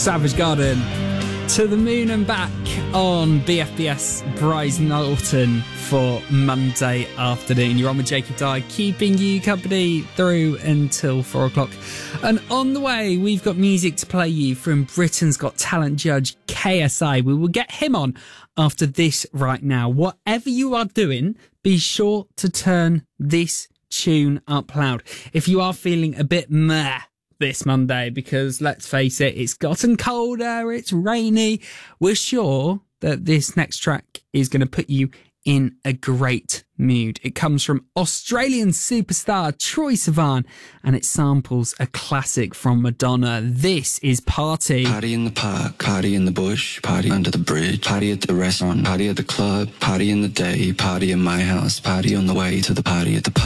Savage Garden, To the Moon and Back on BFBS Bryce Knowlton for Monday afternoon. You're on with Jacob Dye, keeping you company through until 4 o'clock. And on the way, we've got music to play you from Britain's Got Talent judge KSI. We will get him on after this right now. Whatever you are doing, be sure to turn this tune up loud. If you are feeling a bit meh this Monday, because let's face it, it's gotten colder, it's rainy, we're sure that this next track is going to put you in a great mood. It comes from Australian superstar Troye Sivan, and it samples a classic from Madonna. This is Party. Party in the park, party in the bush, party under the bridge, party at the restaurant, party at the club, party in the day, party in my house, party on the way to the party at the park.